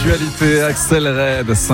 L'actualité accélère de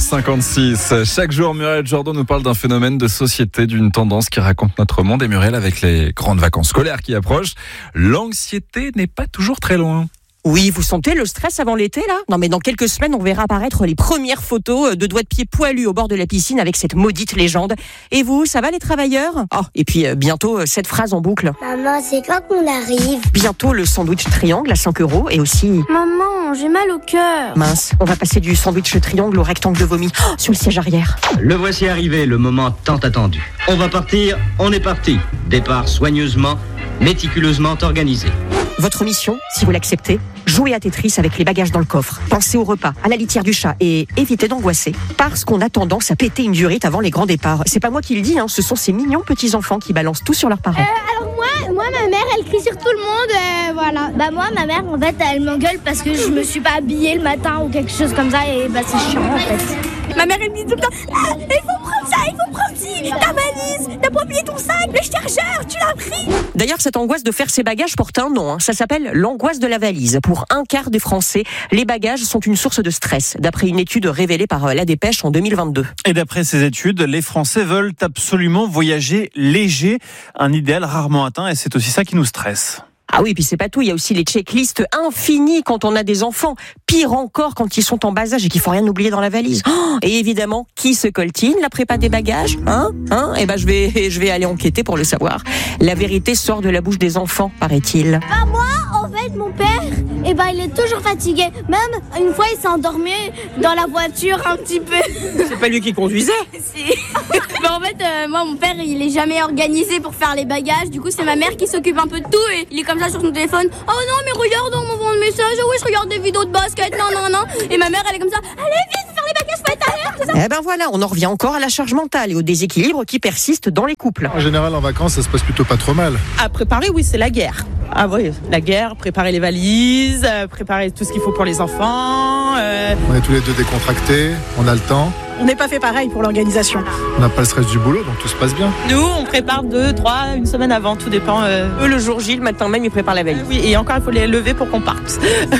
5h56. Chaque jour, Muriel Jourdan nous parle d'un phénomène de société, d'une tendance qui raconte notre monde. Et Muriel, avec les grandes vacances scolaires qui approchent, l'anxiété n'est pas toujours très loin. Oui, vous sentez le stress avant l'été, là ? Non, mais dans quelques semaines, on verra apparaître les premières photos de doigts de pied poilus au bord de la piscine avec cette maudite légende. Et vous, ça va les travailleurs ? Oh, et puis bientôt, cette phrase en boucle. Maman, c'est quand qu'on arrive ? Bientôt, le sandwich triangle à 5 € et aussi... Maman, j'ai mal au cœur. Mince, on va passer du sandwich triangle au rectangle de vomi sur le siège arrière. Le voici arrivé, le moment tant attendu. On va partir, on est parti. Départ soigneusement, méticuleusement organisé. Votre mission, si vous l'acceptez, jouez à Tetris avec les bagages dans le coffre. Pensez au repas, à la litière du chat et évitez d'angoisser parce qu'on a tendance à péter une durite avant les grands départs. C'est pas moi qui le dis, ce sont ces mignons petits-enfants qui balancent tout sur leurs parents. Alors moi, ma mère, elle crie sur tout le monde, voilà. Bah moi, ma mère, en fait, elle m'engueule parce que je me suis pas habillée le matin ou quelque chose comme ça et c'est chiant, en fait. Ma mère, elle me dit tout le temps, il faut prendre ça, il faut prendre ci, ta valise, t'as pas oublié ton sac, le chargeur, tu l'as pris. D'ailleurs, cette angoisse de faire ses bagages porte un nom. Ça s'appelle l'angoisse de la valise. Pour un quart des Français, les bagages sont une source de stress, d'après une étude révélée par La Dépêche en 2022. Et d'après ces études, les Français veulent absolument voyager léger, un idéal rarement atteint, et c'est aussi ça qui nous stresse. Ah oui, puis c'est pas tout, il y a aussi les checklists infinies quand on a des enfants. Pire encore quand ils sont en bas âge et qu'il faut rien oublier dans la valise. Et évidemment, qui se coltine la prépa des bagages ? Eh ben je vais aller enquêter pour le savoir. La vérité sort de la bouche des enfants, paraît-il. Bah moi, en fait, mon père, il est toujours fatigué. Même une fois, il s'est endormi dans la voiture un petit peu. C'est pas lui qui conduisait ? Si. En fait, moi, mon père, il est jamais organisé pour faire les bagages. Du coup, c'est ma mère qui s'occupe un peu de tout et il est comme ça sur son téléphone. Oh non, mais regarde, on m'envoie un message. Oui, je regarde des vidéos de basket. Non. Et ma mère, elle est comme ça. Allez, vite, faire les bagages, faut être à l'heure, tout ça. Eh ben voilà, on en revient encore à la charge mentale et au déséquilibre qui persiste dans les couples. En général, en vacances, ça se passe plutôt pas trop mal. À préparer, oui, c'est la guerre. Ah oui, la guerre, préparer les valises, préparer tout ce qu'il faut pour les enfants. On est tous les deux décontractés, on a le temps. On n'est pas fait pareil pour l'organisation. On n'a pas le stress du boulot, donc tout se passe bien. Nous, on prépare 2, 3, une semaine avant, tout dépend. Eux, le jour J, le matin même, ils préparent la veille. Oui, et encore, il faut les lever pour qu'on parte.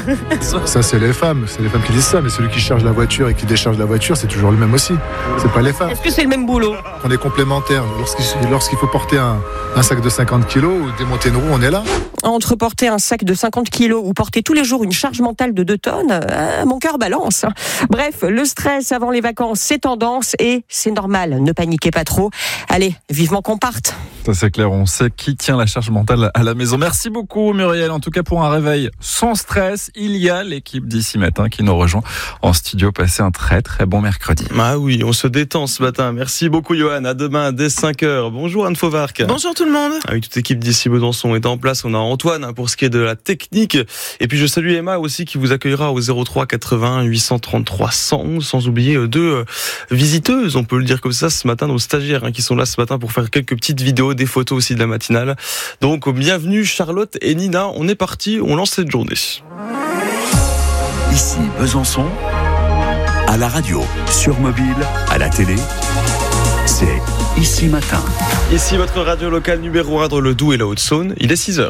Ça, c'est les femmes qui disent ça, mais celui qui charge la voiture et qui décharge la voiture, c'est toujours le même aussi. C'est pas les femmes. Est-ce que c'est le même boulot ? On est complémentaires. Lorsqu'il faut porter un sac de 50 kilos ou démonter une roue, on est là. Entre porter un sac de 50 kilos ou porter tous les jours une charge mentale de 2 tonnes, mon cœur balance. Bref, le stress avant les vacances, c'est tendance et c'est normal. Ne paniquez pas trop. Allez, vivement qu'on parte. Ça c'est clair, on sait qui tient la charge mentale à la maison. Merci beaucoup Muriel. En tout cas pour un réveil sans stress, il y a l'équipe d'ici matin qui nous rejoint en studio. Passez un très très bon mercredi. Ah oui, on se détend ce matin. Merci beaucoup Johan. À demain dès 5h. Bonjour Anne Fauvarc. Bonjour tout le monde. Ah oui, toute l'équipe d'ici Besançon est en place. On a Antoine pour ce qui est de la technique. Et puis je salue Emma aussi qui vous accueillera au 03 80 833 111. Sans oublier 2 visiteuses, on peut le dire comme ça ce matin, nos stagiaires qui sont là ce matin pour faire quelques petites vidéos, des photos aussi de la matinale. Donc bienvenue Charlotte et Nina, on est parti, on lance cette journée. Ici Besançon, à la radio, sur mobile, à la télé, c'est Ici Matin. Ici votre radio locale numéro 1 dans le Doubs et la Haute-Saône, il est 6h.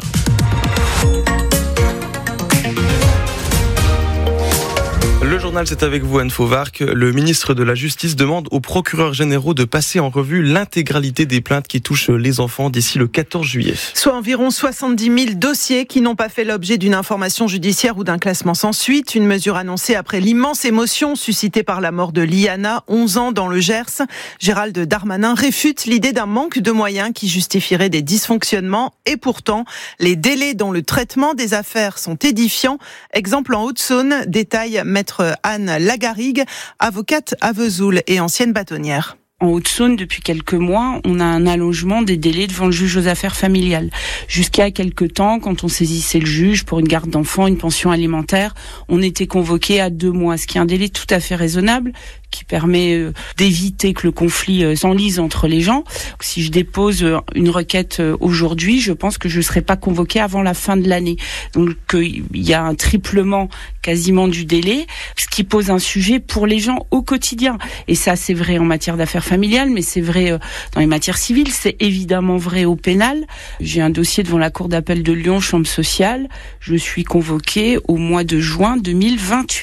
Le journal, c'est avec vous, Anne Fauvarc. Le ministre de la Justice demande aux procureurs généraux de passer en revue l'intégralité des plaintes qui touchent les enfants d'ici le 14 juillet. Soit environ 70 000 dossiers qui n'ont pas fait l'objet d'une information judiciaire ou d'un classement sans suite. Une mesure annoncée après l'immense émotion suscitée par la mort de Liana, 11 ans, dans le Gers. Gérald Darmanin réfute l'idée d'un manque de moyens qui justifierait des dysfonctionnements. Et pourtant, les délais dans le traitement des affaires sont édifiants. Exemple en Haute-Saône, détaille maître Anne Lagarigue, avocate à Vesoul et ancienne bâtonnière. En Haute-Saône, depuis quelques mois, on a un allongement des délais devant le juge aux affaires familiales. Jusqu'à quelques temps, quand on saisissait le juge pour une garde d'enfants, une pension alimentaire, on était convoqué à 2 mois, ce qui est un délai tout à fait raisonnable, qui permet d'éviter que le conflit s'enlise entre les gens. Si je dépose une requête aujourd'hui, je pense que je ne serai pas convoquée avant la fin de l'année. Donc il y a un triplement quasiment du délai, ce qui pose un sujet pour les gens au quotidien. Et ça, c'est vrai en matière d'affaires familiales, mais c'est vrai dans les matières civiles, c'est évidemment vrai au pénal. J'ai un dossier devant la Cour d'appel de Lyon, chambre sociale. Je suis convoquée au mois de juin 2028.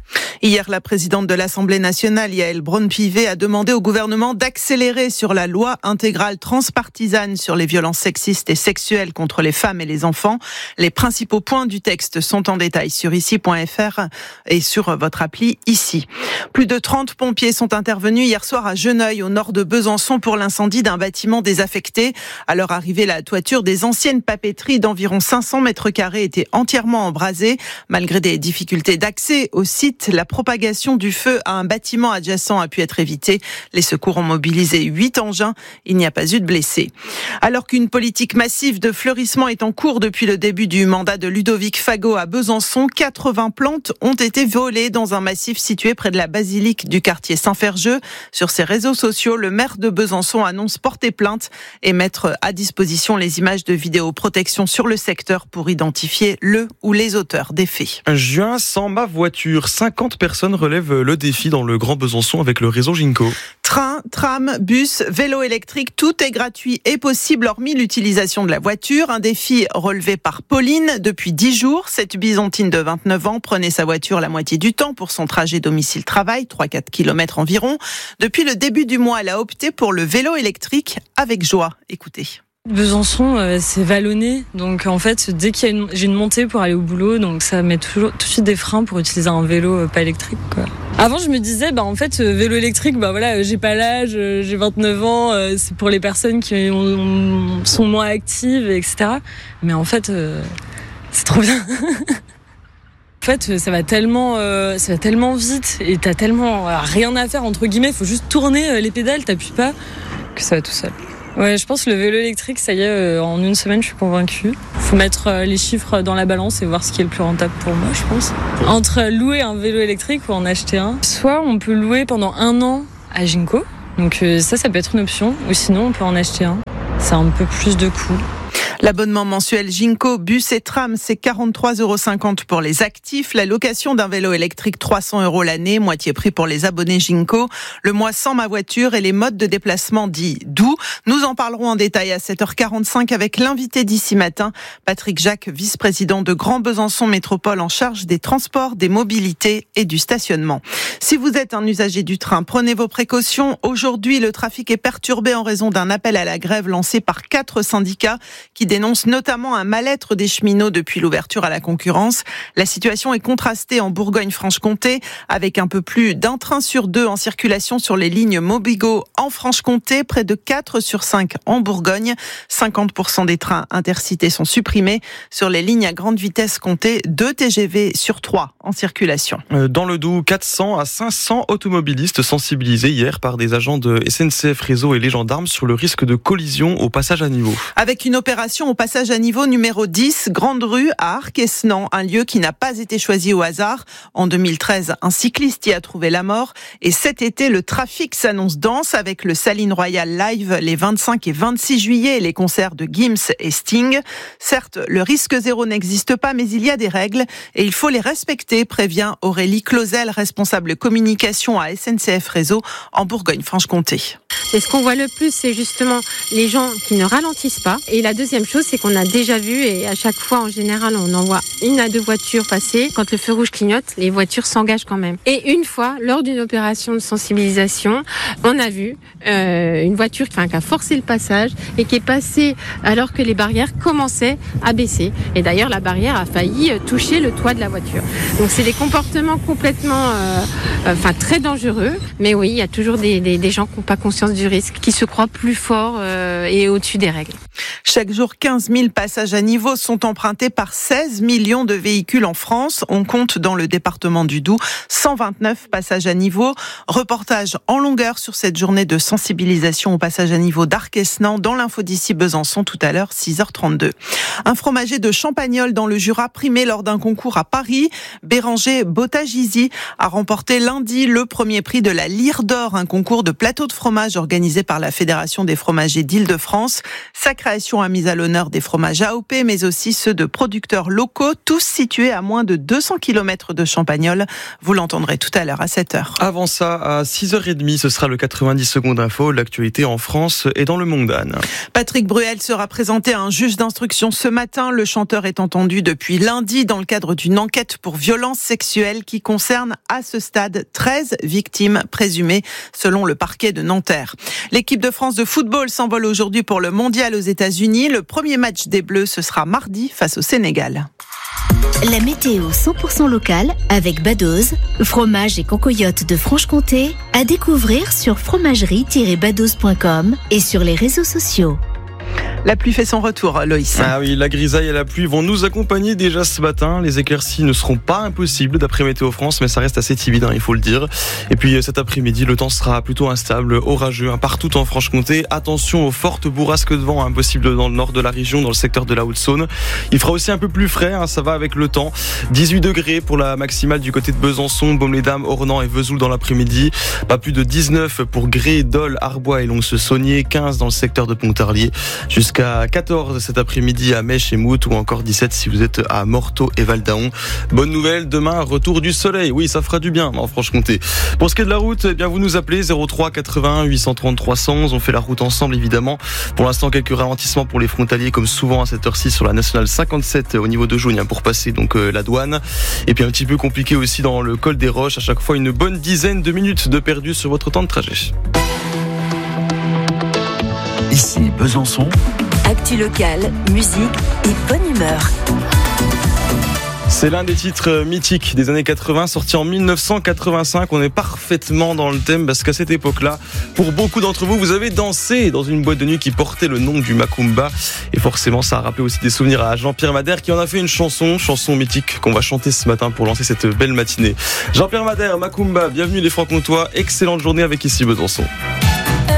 Hier, la présidente de l'Assemblée nationale, Yaël Braun-Pivet, a demandé au gouvernement d'accélérer sur la loi intégrale transpartisane sur les violences sexistes et sexuelles contre les femmes et les enfants. Les principaux points du texte sont en détail sur ici.fr et sur votre appli ici. Plus de 30 pompiers sont intervenus hier soir à Geneuil, au nord de Besançon, pour l'incendie d'un bâtiment désaffecté. À leur arrivée, la toiture des anciennes papeteries d'environ 500 mètres carrés était entièrement embrasée. Malgré des difficultés d'accès au site, la propagation du feu à un bâtiment adjacent a pu être évitée. Les secours ont mobilisé 8 engins. Il n'y a pas eu de blessés. Alors qu'une politique massive de fleurissement est en cours depuis le début du mandat de Ludovic Fagot à Besançon, 80 plantes ont été volées dans un massif situé près de la basilique du quartier Saint-Ferjeux. Sur ses réseaux sociaux, le maire de Besançon annonce porter plainte et mettre à disposition les images de vidéoprotection sur le secteur pour identifier le ou les auteurs des faits. Juin sans ma voiture. 50 personnes relèvent le défi dans le Grand Besançon avec le réseau Ginko. Train, tram, bus, vélo électrique, tout est gratuit et possible hormis l'utilisation de la voiture. Un défi relevé par Pauline depuis 10 jours. Cette bisontine de 29 ans prenait sa voiture la moitié du temps pour son trajet domicile-travail, 3-4 km environ. Depuis le début du mois, elle a opté pour le vélo électrique avec joie. Écoutez. Besançon, c'est vallonné, donc en fait, dès qu'il y a j'ai une montée pour aller au boulot, donc ça met tout de suite des freins pour utiliser un vélo pas électrique, quoi. Avant, je me disais, en fait, vélo électrique, voilà, j'ai pas l'âge, j'ai 29 ans, c'est pour les personnes qui sont moins actives, etc. Mais en fait, c'est trop bien. En fait, ça va tellement vite et t'as tellement rien à faire, entre guillemets, faut juste tourner les pédales, t'appuies pas, que ça va tout seul. Ouais, je pense que le vélo électrique, ça y est, en une semaine, je suis convaincue. Faut mettre les chiffres dans la balance et voir ce qui est le plus rentable pour moi, je pense. Entre louer un vélo électrique ou en acheter un, soit on peut louer pendant 1 an à Ginko, donc ça peut être une option, ou sinon on peut en acheter un. C'est un peu plus de coût. L'abonnement mensuel Ginko, bus et tram, c'est 43,50 € pour les actifs. La location d'un vélo électrique, 300 € l'année, moitié prix pour les abonnés Ginko. Le mois sans ma voiture et les modes de déplacement dits doux. Nous en parlerons en détail à 7h45 avec l'invité d'ici matin, Patrick Jacques, vice-président de Grand Besançon Métropole en charge des transports, des mobilités et du stationnement. Si vous êtes un usager du train, prenez vos précautions. Aujourd'hui, le trafic est perturbé en raison d'un appel à la grève lancé par 4 syndicats qui dénonce notamment un mal-être des cheminots depuis l'ouverture à la concurrence. La situation est contrastée en Bourgogne-Franche-Comté avec un peu plus d'un train sur 2 en circulation sur les lignes Mobigo en Franche-Comté, près de 4 sur 5 en Bourgogne. 50% des trains intercités sont supprimés. Sur les lignes à grande vitesse comptées, 2 TGV sur 3 en circulation. Dans le Doubs, 400 à 500 automobilistes sensibilisés hier par des agents de SNCF Réseau et les gendarmes sur le risque de collision au passage à niveau. Avec une opération au passage à niveau numéro 10, Grande Rue à Arquesnan, un lieu qui n'a pas été choisi au hasard. En 2013, un cycliste y a trouvé la mort. Et cet été, le trafic s'annonce dense avec le Saline Royal Live les 25 et 26 juillet et les concerts de Gims et Sting. Certes, le risque zéro n'existe pas, mais il y a des règles et il faut les respecter, prévient Aurélie Clausel, responsable communication à SNCF Réseau en Bourgogne-Franche-Comté. Et ce qu'on voit le plus, c'est justement les gens qui ne ralentissent pas. Et la deuxième chose, c'est qu'on a déjà vu, et à chaque fois, en général, on en voit 1 à 2 voitures passer. Quand le feu rouge clignote, les voitures s'engagent quand même. Et une fois, lors d'une opération de sensibilisation, on a vu une voiture qui a forcé le passage et qui est passée alors que les barrières commençaient à baisser. Et d'ailleurs, la barrière a failli toucher le toit de la voiture. Donc c'est des comportements complètement très dangereux. Mais oui, il y a toujours des gens qui n'ont pas conscience du risque, qui se croient plus forts et au-dessus des règles. Chaque jour, 15 000 passages à niveau sont empruntés par 16 millions de véhicules en France. On compte dans le département du Doubs 129 passages à niveau. Reportage en longueur sur cette journée de sensibilisation au passage à niveau d'Arquesnan dans l'info d'ici Besançon tout à l'heure, 6h32. Un fromager de Champagnole dans le Jura primé lors d'un concours à Paris. Béranger Botagizi a remporté lundi le premier prix de la Lyre d'Or, un concours de plateau de fromage organisé par la Fédération des fromagers d'Île-de-France. Sacré création a mis à l'honneur des fromages AOP, mais aussi ceux de producteurs locaux, tous situés à moins de 200 km de Champagnole. Vous l'entendrez tout à l'heure à 7h. Avant ça, à 6h30, ce sera le 90 secondes info, l'actualité en France et dans le monde, Anne. Patrick Bruel sera présenté à un juge d'instruction ce matin. Le chanteur est entendu depuis lundi dans le cadre d'une enquête pour violences sexuelles qui concerne à ce stade 13 victimes présumées selon le parquet de Nanterre. L'équipe de France de football s'envole aujourd'hui pour le mondial aux États-Unis. Le premier match des Bleus, ce sera mardi face au Sénégal. La météo 100% locale avec Badoz, fromage et concoyote de Franche-Comté, à découvrir sur fromagerie-badoz.com et sur les réseaux sociaux. La pluie fait son retour, Loïs. Ah oui, la grisaille et la pluie vont nous accompagner déjà ce matin. Les éclaircies ne seront pas impossibles d'après Météo France, mais ça reste assez timide, il faut le dire. Et puis cet après-midi, le temps sera plutôt instable, orageux, partout en Franche-Comté. Attention aux fortes bourrasques de vent, possibles dans le nord de la région, dans le secteur de la Haute-Saône. Il fera aussi un peu plus frais, ça va avec le temps. 18 degrés pour la maximale du côté de Besançon, Baume-les-Dames, Ornans et Vesoul dans l'après-midi. Pas plus de 19 pour Gré, Dole, Arbois et Lons-Saunier, 15 dans le secteur de Pontarlier, jusqu'à 14 cet après-midi à Mèche et Mout, ou encore 17 si vous êtes à Morteau et Val-d'Aon. Bonne nouvelle, demain, retour du soleil. Oui, ça fera du bien en Franche-Comté. Pour ce qui est de la route, vous nous appelez 03 81 830 311. On fait la route ensemble, évidemment. Pour l'instant, quelques ralentissements pour les frontaliers, comme souvent à cette heure-ci sur la nationale 57 au niveau de Jougne, pour passer donc la douane. Et puis un petit peu compliqué aussi dans le col des Roches. À chaque fois, une bonne dizaine de minutes de perdu sur votre temps de trajet. Ici Besançon. Actu locale, musique et bonne humeur. C'est l'un des titres mythiques des années 80, sorti en 1985. On est parfaitement dans le thème parce qu'à cette époque-là, pour beaucoup d'entre vous, vous avez dansé dans une boîte de nuit qui portait le nom du Macumba. Et forcément, ça a rappelé aussi des souvenirs à Jean-Pierre Madère qui en a fait une chanson mythique qu'on va chanter ce matin pour lancer cette belle matinée. Jean-Pierre Madère, Macumba, bienvenue les Francs-Comtois. Excellente journée avec Ici Besançon.